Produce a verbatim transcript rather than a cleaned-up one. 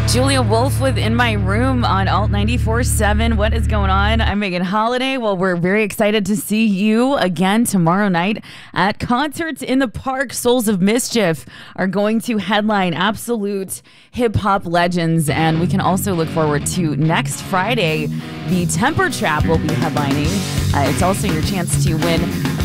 Julia Wolf with In My Room on Alt ninety-four point seven. What is going on? I'm Megan Holiday. Well, we're very excited to see you again tomorrow night at Concerts in the Park. Souls of Mischief are going to headline absolute hip-hop legends, and we can also look forward to next Friday. The Temper Trap will be headlining. Uh, it's also your chance to win